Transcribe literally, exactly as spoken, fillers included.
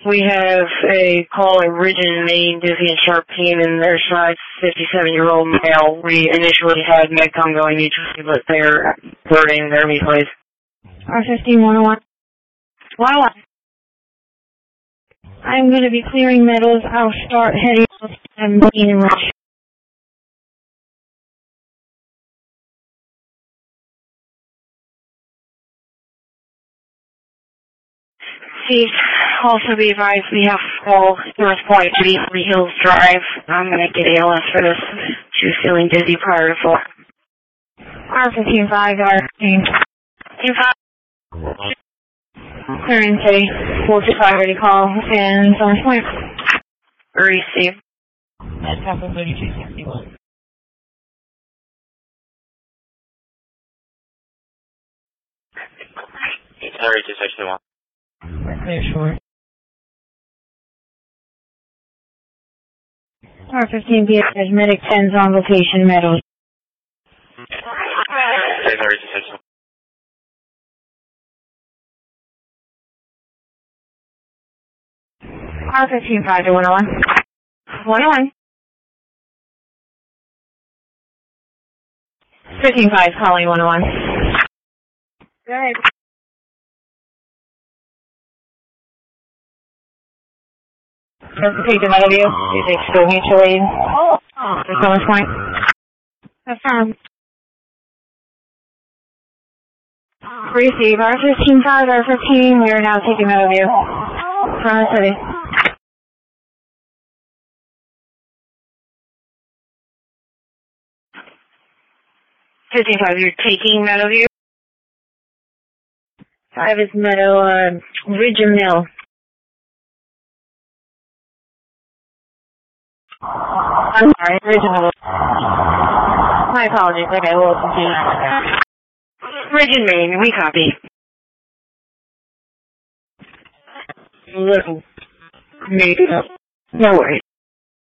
We have a call in Ridgeon, Maine, dizzy and sharp pain in their side, fifty-seven-year-old male. We initially had Medcom going mutually, but they're alerting their replays. R fifteen one oh one. one oh one. I'm going to be clearing Meadows. I'll start heading to seventeen and Rush. Steve, also be advised we have all North Point, Beasley Hills Drive. I'm going to get A L S for this. She was feeling dizzy prior to fall. R fifteen five, R fifteen. Clearing city, four two five ready call, and North Point. Hurry, Steve. That's Papa thirty-two sixty-one. Sorry, to section one. We're clear short. R fifteen B F medic tens on location, Meadows. Sorry, to section one. R fifteen five to one oh one. one oh one. fifteen five calling one oh one. Go ahead. Take the middle view. You take still mutually. Oh, there's no point. Affirm. Receive R fifteen five, R fifteen. We are now taking middle view. From the city. fifteen five, you're taking Meadowview? Five is Meadow, uh, Ridge and Mill. I'm sorry, Ridge and Mill. My apologies, I got a little confused. Ridge and Maine, we copy. Little. Made up. No worries.